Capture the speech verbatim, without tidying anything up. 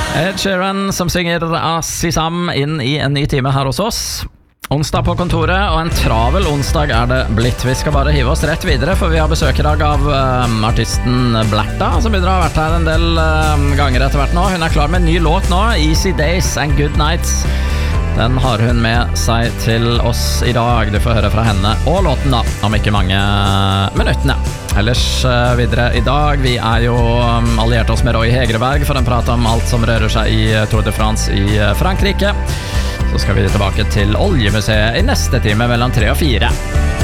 Ed Sheeran som synger Asisam inn i en ny time her hos oss. Onsdag på kontoret, og en travel onsdag er det blitt. Vi skal bare hive oss rett videre, for vi har besøk i dag av um, artisten Blackda, som begynner å ha vært her en del um, ganger etter hvert nå. Hun er klar med en ny låt nå, Easy Days and Good Nights. Den har hun med seg til oss i dag. Du får høre fra henne og låten da, om ikke mange minuttene. Ellers uh, videre i dag, vi er jo um, alliert oss med Roy Hegerberg for en prat om alt som rører seg i Tour de France i uh, Frankrike. Så skal vi tilbake til Oljemuseet i neste time mellom tre og fire.